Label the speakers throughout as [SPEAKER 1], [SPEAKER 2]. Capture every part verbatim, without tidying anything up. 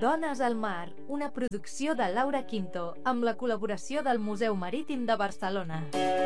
[SPEAKER 1] Dones al mar, una producció de Laura Quinto, amb la col·laboració del Museu Marítim de Barcelona.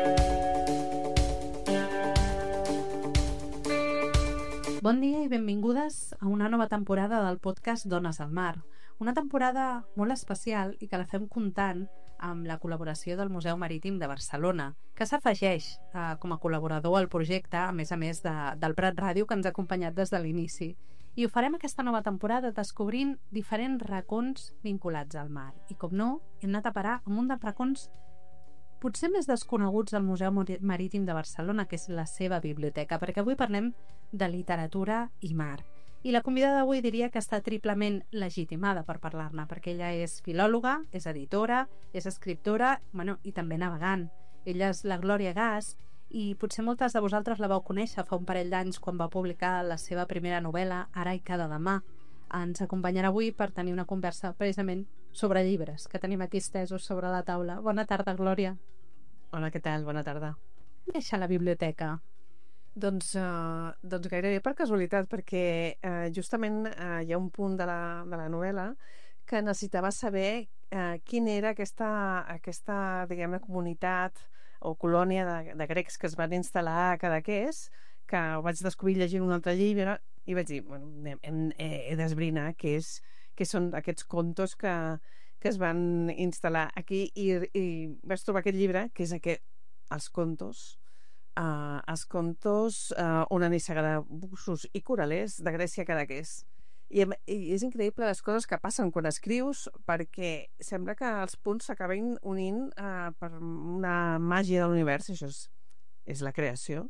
[SPEAKER 1] Bon dia i benvingudes a una nova temporada del podcast Dones al mar. Una temporada molt especial i que la fem comptant amb la col·laboració del Museu Marítim de Barcelona, que s'afegeix eh, com a col·laborador al projecte, a més a més de, del Prat Ràdio, que ens ha acompanyat des de l'inici. I ho farem aquesta nova temporada descobrint diferents racons vinculats al mar. I com no, hem anat a parar amb un dels racons potser més desconeguts del Museu Marítim de Barcelona, que és la seva biblioteca, perquè avui parlem de literatura i mar. I la convidada d'avui diria que està triplement legitimada per parlar-ne, perquè ella és filòloga, és editora, és escriptora, bueno, i també navegant. Ella és la Glòria Gas, i potser moltes de vosaltres la vau conèixer fa un parell d'anys quan va publicar la seva primera novel·la, Ara i cada demà. Ens acompanyarà avui per tenir una conversa precisament sobre llibres, que tenim aquí estesos sobre la taula. Bona tarda, Glòria.
[SPEAKER 2] Hola, què tal? Bona tarda.
[SPEAKER 1] Deixa la biblioteca.
[SPEAKER 2] Doncs, uh, doncs gairebé per casualitat, perquè uh, justament uh, hi ha un punt de la, de la novel·la que necessitava saber uh, quina era aquesta, aquesta diguem-ne, comunitat o colònia de, de grecs que es van instal·lar a Cadaqués, que ho vaig descobrir llegint un altre llibre i vaig dir, bueno, hem, he, he d'esbrinar què, és, què són aquests contos que, que es van instal·lar aquí, i, i vaig trobar aquest llibre, que és aquest, els contos, uh, els contos uh, una nissaga de bussos i coralers de Grècia a Cadaqués. I, I és increïble les coses que passen quan escrius, perquè sembla que els punts s'acaben unint uh, per una màgia de l'univers. Això és, és la creació,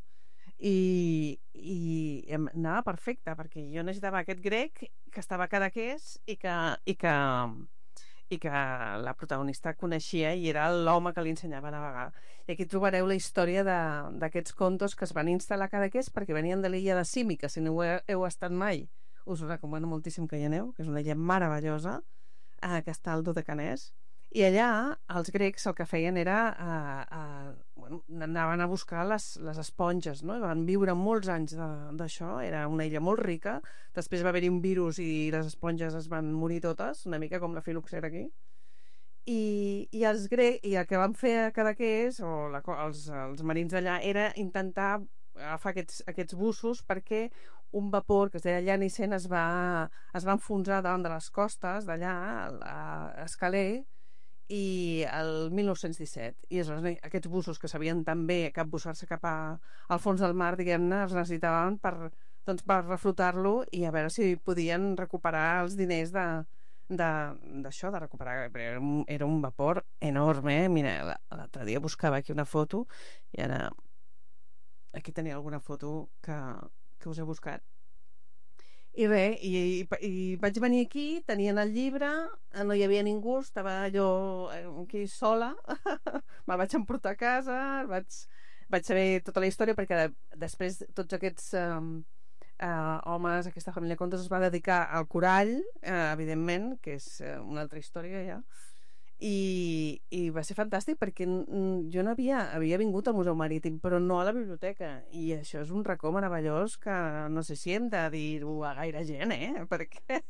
[SPEAKER 2] i, i anava perfecte, perquè jo necessitava aquest grec que estava a Cadaqués i que, i que i que la protagonista coneixia i era l'home que li ensenyava a navegar. I aquí trobareu la història d'aquests contos que es van instal·lar a Cadaqués perquè venien de l'illa de Simi, que si no heu, heu estat mai us ho recomano moltíssim que hi aneu, que és una illa meravellosa, eh, que està al Dodecanès. I allà els grecs el que feien era eh, eh, bueno, anaven a buscar les, les esponges, no? Van viure molts anys d'això, era una illa molt rica. Després va haver-hi un virus i les esponges es van morir totes, una mica com la filoxera aquí. I, i els grecs, i el que van fer a Cadaqués, o la, els, els marins d'allà, era intentar agafar aquests, aquests bussos, perquè un vapor que es deia Llanicen es va, es va enfonsar davant de les costes d'allà a Escaler, i el mil nou-cents disset, i aleshores aquests bussos que sabien tan bé capbussar-se cap a, al fons del mar, diguem-ne, els necessitaven per, doncs, per reflotar-lo i a veure si podien recuperar els diners de d'això, de, de recuperar. Era un, era un vapor enorme, eh? Mira, l'altre dia buscava aquí una foto i ara aquí tenia alguna foto que, que us he buscat. I res, i, i, i vaig venir aquí, tenien el llibre, no hi havia ningú, estava jo aquí sola, me'l vaig emportar a casa, vaig, vaig saber tota la història, perquè de, després tots aquests um, uh, homes, aquesta família de contes es va dedicar al corall, uh, evidentment, que és uh, una altra història ja, i, i va ser fantàstic perquè jo no havia, havia vingut al Museu Marítim, però no a la biblioteca, i això és un racó meravellós que no sé si hem de dir-ho a gaire gent, eh? Perquè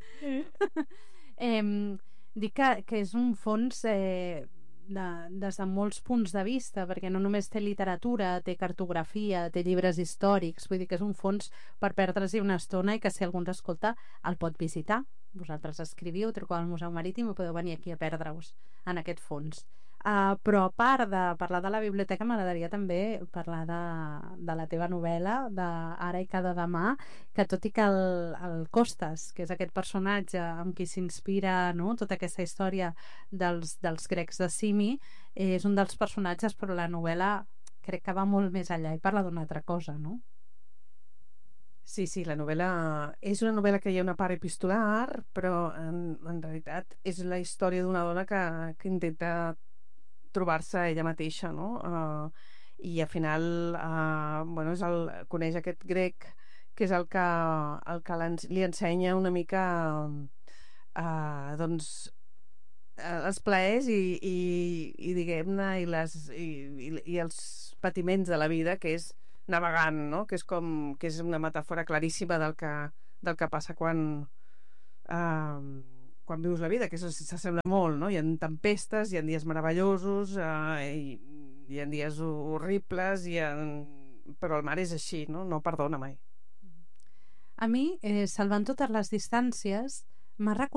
[SPEAKER 1] eh, dic que, que és un fons eh, de, des de molts punts de vista, perquè no només té literatura, té cartografia, té llibres històrics, vull dir que és un fons per perdre's-hi una estona, i que si algú ens escolta el pot visitar. Vosaltres escriviu, truqueu al Museu Marítim i podeu venir aquí a perdre-us en aquest fons. Uh, però a part de parlar de la biblioteca, m'agradaria també parlar de, de la teva novel·la, de Ara i cada demà, que tot i que el, el Costas, que és aquest personatge amb qui s'inspira, no?, tota aquesta història dels, dels grecs de Simi, és un dels personatges, però la novel·la crec que va molt més enllà i parla d'una altra cosa, no?
[SPEAKER 2] Sí, sí, la novel·la és una novel·la que hi ha una part epistolar, però en, en realitat és la història d'una dona que, que intenta trobar-se ella mateixa, no? Uh, I al final uh, bueno, és el, coneix aquest grec que és el que, el que li ensenya una mica uh, doncs els plaers i, i, i diguem-ne i, les, i, i, i els patiments de la vida, que és navegant, no? Que és com que és una metàfora claríssima del que, del que passa quan eh, quan vius la vida, que s'assembla molt, no? Hi ha tempestes, hi ha dies meravellosos, eh, i, hi ha dies horribles, hi ha... però el mar és així, no? No perdona mai.
[SPEAKER 1] A mi, eh, salvant totes les distàncies, m'ha